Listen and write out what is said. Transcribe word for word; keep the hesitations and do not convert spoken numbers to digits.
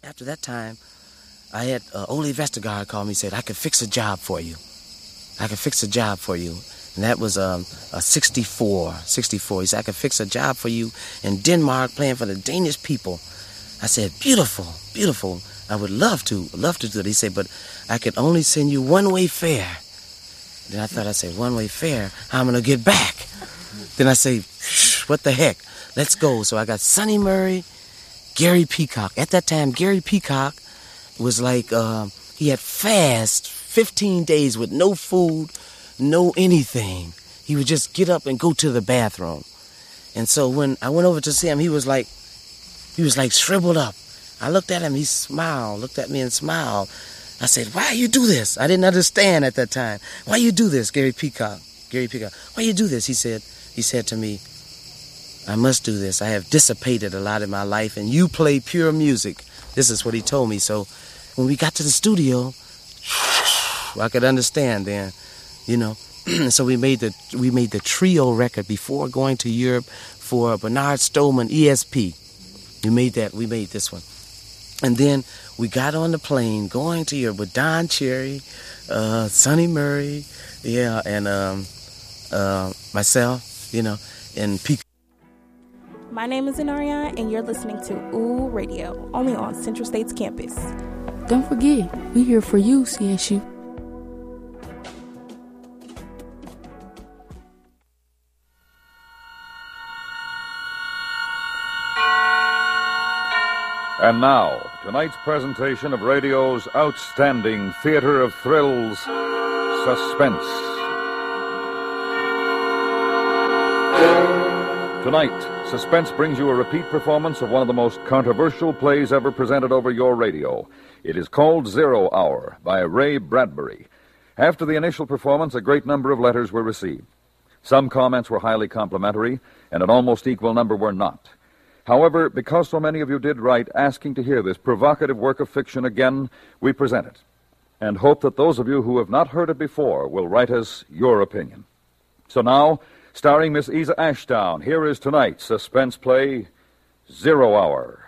After that time, I had uh, Ole Vestergaard call me and said, I could fix a job for you. I could fix a job for you. And that was um, a sixty-four, sixty-four. He said, I could fix a job for you in Denmark playing for the Danish people. I said, beautiful, beautiful. I would love to, love to do it. He said, but I could only send you one-way fare. Then I thought, I said, one-way fare? How am I going to get back? Then I say, what the heck? Let's go. So I got Sonny Murray, Gary Peacock. At that time, Gary Peacock was like, uh, he had fast fifteen days with no food, no anything. He would just get up and go to the bathroom. And so when I went over to see him, he was like, he was like shriveled up. I looked at him, he smiled, looked at me and smiled. I said, why you do this? I didn't understand at that time. Why you do this, Gary Peacock? Gary Peacock, why you do this? He said, he said to me, I must do this. I have dissipated a lot in my life, and you play pure music. This is what he told me. So when we got to the studio, I could understand then, you know. So we made the we made the trio record before going to Europe for Bernard Stolman E S P. We made that. We made this one, and then we got on the plane going to Europe with Don Cherry, uh, Sonny Murray, yeah, and um, uh, myself, you know, and Peacock. My name is Inaria, and you're listening to Ooh Radio, only on Central State's campus. Don't forget, we're here for you, C S U. And now, tonight's presentation of radio's outstanding theater of thrills, Suspense. Tonight, Suspense brings you a repeat performance of one of the most controversial plays ever presented over your radio. It is called Zero Hour by Ray Bradbury. After the initial performance, a great number of letters were received. Some comments were highly complimentary, and an almost equal number were not. However, because so many of you did write asking to hear this provocative work of fiction again, we present it, and hope that those of you who have not heard it before will write us your opinion. So now, starring Miss Isa Ashdown, here is tonight's suspense play, Zero Hour.